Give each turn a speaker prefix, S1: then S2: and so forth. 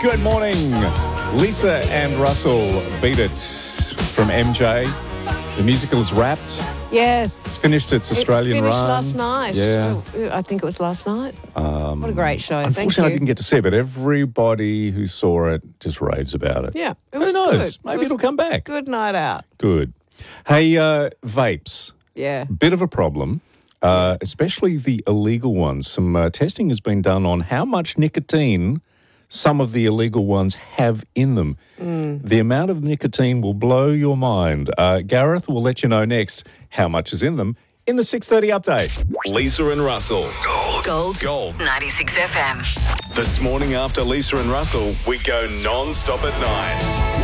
S1: Good morning. Lisa and Russell Beat It from MJ. The musical is wrapped.
S2: Yes.
S1: It's finished its Australian
S2: it finished
S1: run.
S2: last night.
S1: Yeah.
S2: Oh, I think it was last night. What a great show. Thank
S1: Unfortunately, I
S2: you.
S1: didn't get to see it, but everybody who saw it just raves about it.
S2: Yeah, it
S1: Who
S2: was
S1: knows?
S2: good.
S1: Maybe it'll come back.
S2: Good night out.
S1: Good. Hey, vapes.
S2: Yeah.
S1: Bit of a problem, especially the illegal ones. Some testing has been done on how much nicotine some of the illegal ones have in them. The amount of nicotine will blow your mind. Gareth will let you know next how much is in them in the 6:30 update.
S3: Lisa and Russell.
S4: Gold 96 FM.
S3: This morning after Lisa and Russell, we go non-stop at 9.